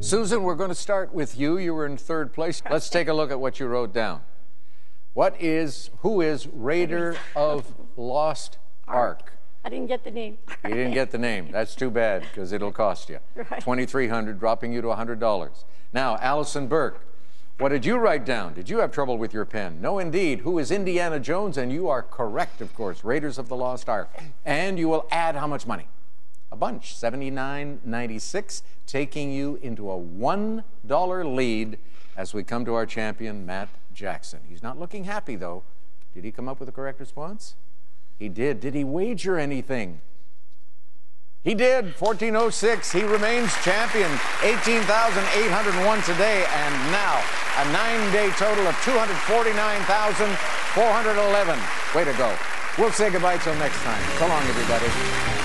Susan, we're going to start with you. You were in third place. Let's take a look at what you wrote down. Who is Raider of Lost Ark? I didn't get the name. You didn't get the name. That's too bad, because it'll cost you. Right. $2,300, dropping you to $100. Now, Allison Burke, what did you write down? Did you have trouble with your pen? No, indeed. Who is Indiana Jones? And you are correct, of course. Raiders of the Lost Ark. And you will add how much money? A bunch, $79.96, taking you into a $1 lead as we come to our champion, Matt Jackson. He's not looking happy, though. Did he come up with the correct response? He did. Did he wager anything? He did. 1406. He remains champion. 18,801 today, and now a 9-day total of 249,411. Way to go. We'll say goodbye till next time. So long, everybody.